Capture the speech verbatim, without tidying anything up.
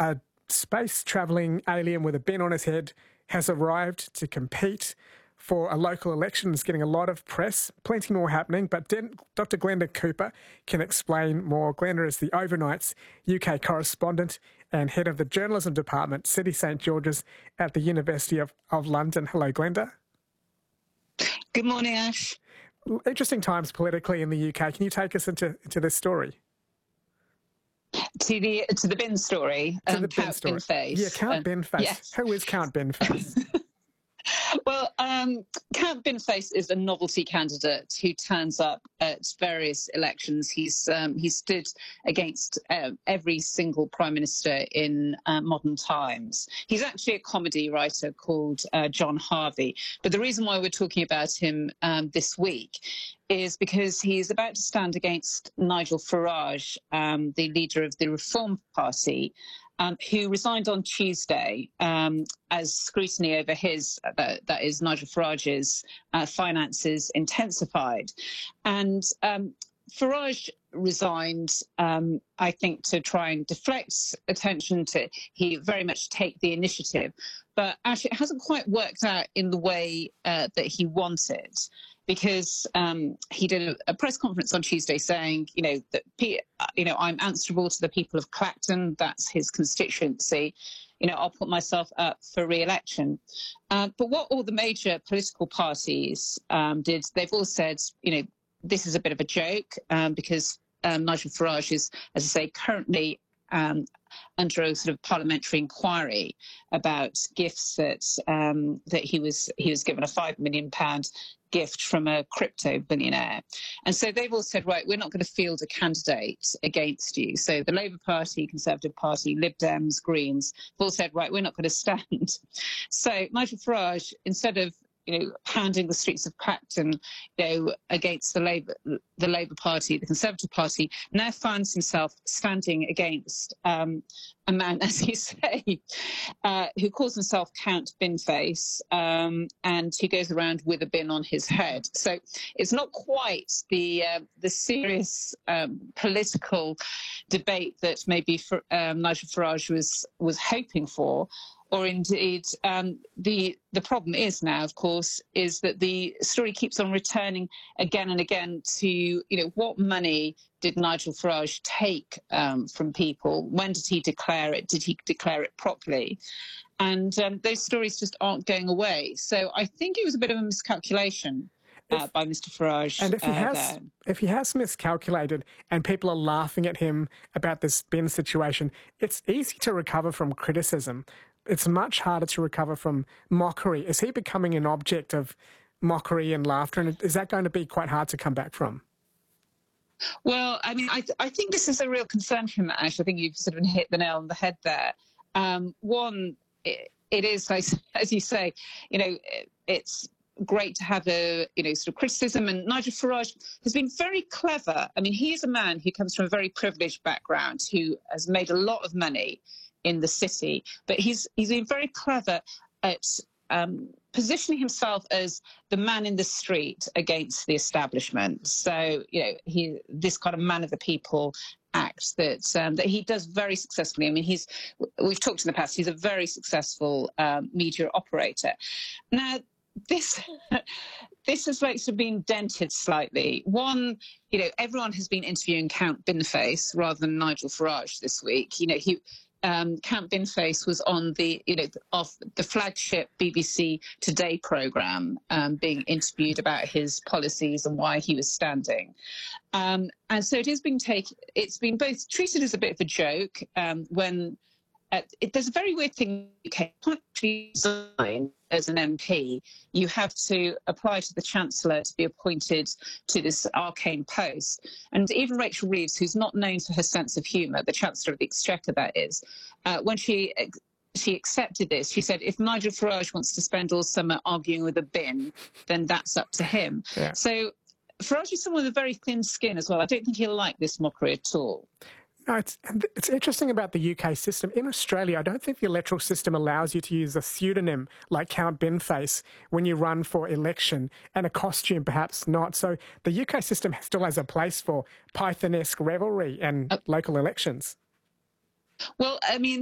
a space-travelling alien with a bin on his head has arrived to compete for a local election. It's getting a lot of press, plenty more happening, but Doctor Glenda Cooper can explain more. Glenda is the Overnight's U K correspondent and head of the journalism department, City St George's at the University of, of London. Hello, Glenda. Good morning, Ash. Interesting times politically in the U K. Can you take us into, into this story? To the to the bin story, to um, the bin Count story. Binface. Yeah, Count um, Binface. Yes. Who is Count Binface? Well, um, Count Binface is a novelty candidate who turns up at various elections. He's um, he stood against uh, every single prime minister in uh, modern times. He's actually a comedy writer called uh, John Harvey. But the reason why we're talking about him um, this week is because he's about to stand against Nigel Farage, um, the leader of the Reform Party, um, who resigned on Tuesday um, as scrutiny over his, uh, that is Nigel Farage's, uh, finances intensified. And um, Farage resigned, um, I think, to try and deflect attention to, he very much take the initiative. But actually it hasn't quite worked out in the way uh, that he wanted. Because um, he did a, a press conference on Tuesday saying, you know, that you know I'm answerable to the people of Clacton. That's his constituency. You know, I'll put myself up for re-election. Uh, but what all the major political parties um, did, they've all said, you know, this is a bit of a joke um, because um, Nigel Farage is, as I say, currently um, under a sort of parliamentary inquiry about gifts that um, that he was he was given a five million pound gift from a crypto billionaire. And so they've all said, right, we're not going to field a candidate against you. So the Labour Party, Conservative Party, Lib Dems, Greens, have all said, right, we're not going to stand. So Nigel Farage, instead of you know, pounding the streets of Clacton, you know, against the Labour, the Labour Party, the Conservative Party, now finds himself standing against um, a man, as you say, uh, who calls himself Count Binface, um, and who goes around with a bin on his head. So it's not quite the uh, the serious um, political debate that maybe for, um, Nigel Farage was was hoping for. Or indeed, um, the the problem is now, of course, is that the story keeps on returning again and again to, you know, what money did Nigel Farage take um, from people? When did he declare it? Did he declare it properly? And um, those stories just aren't going away. So I think it was a bit of a miscalculation uh, if, by Mister Farage. And if he uh, has, there. if he has miscalculated, and people are laughing at him about this bin situation, it's easy to recover from criticism. It's much harder to recover from mockery. Is he becoming an object of mockery and laughter? And is that going to be quite hard to come back from? Well, I mean, I, th- I think this is a real concern for him, Ash. I think you've sort of hit the nail on the head there. Um, one, it, it is, as you say, you know, it, it's great to have a, you know, sort of criticism. And Nigel Farage has been very clever. I mean, he is a man who comes from a very privileged background, who has made a lot of money in the city, but he's he's been very clever at um, positioning himself as the man in the street against the establishment. So, you know, he this kind of man of the people act that um, that he does very successfully. I mean, he's we've talked in the past. He's a very successful um, media operator. Now, this. This has like sort of been dented slightly. One, you know, everyone has been interviewing Count Binface rather than Nigel Farage this week. You know, he. Um, Count Binface was on the, you know, off the flagship B B C Today programme, um, being interviewed about his policies and why he was standing, um, and so it has been taken. It's been both treated as a bit of a joke um, when. Uh, it, there's a very weird thing. You can't actually resign as an M P. You have to apply to the Chancellor to be appointed to this arcane post. And even Rachel Reeves, who's not known for her sense of humour, the Chancellor of the Exchequer, that is, uh, when she she accepted this, she said, if Nigel Farage wants to spend all summer arguing with a bin, then that's up to him. Yeah. So Farage is someone with a very thin skin as well. I don't think he'll like this mockery at all. No, it's, it's interesting about the U K system. In Australia, I don't think the electoral system allows you to use a pseudonym like Count Binface when you run for election, and a costume perhaps not. So the U K system still has a place for Python-esque revelry and uh, local elections. Well, I mean,